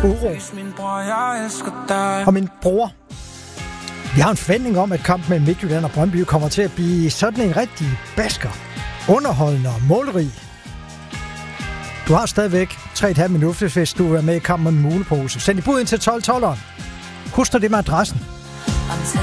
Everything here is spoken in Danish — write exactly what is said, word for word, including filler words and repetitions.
uro. Og min bror. Vi har en forventning om, at kampen mellem Midtjylland og Brøndby kommer til at blive sådan en rigtig basker, underholdende og målrig. Du har stadigvæk tre komma fem minutter, hvis du er med i kampen med en mulepose. Send i bud ind til tolv tolveren. Husk nu det med adressen.